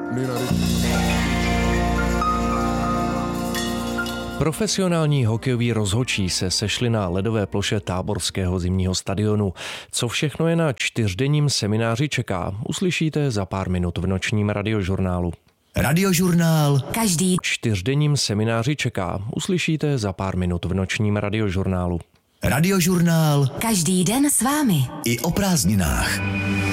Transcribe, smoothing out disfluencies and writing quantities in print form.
Profesionální hokejoví rozhodčí se sešli na ledové ploše táborského zimního stadionu. Co všechno je na 4denním semináři čeká, uslyšíte za pár minut v nočním radiožurnálu. Radiožurnál. Každý 4denním semináři čeká, uslyšíte za pár minut v nočním radiožurnálu. Radiožurnál. Každý den s vámi. I o prázdninách.